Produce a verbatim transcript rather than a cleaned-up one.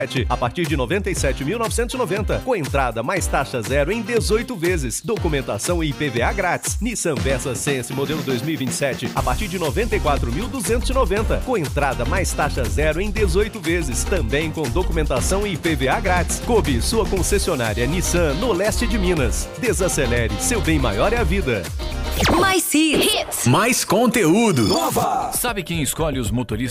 a partir de noventa e sete mil novecentos e noventa, com entrada mais taxa zero em dezoito vezes. Documentação e I P V A grátis. Nissan Versa Sense modelo dois mil e vinte e sete, a partir de noventa e quatro mil duzentos e noventa, com entrada mais taxa zero em dezoito vezes. Também com documentação e I P V A grátis. Kobe, sua concessionária Nissan no leste de Minas. Desacelere, seu bem maior é a vida. Mais hits. Mais conteúdo. Nova. Sabe quem escolhe os motoristas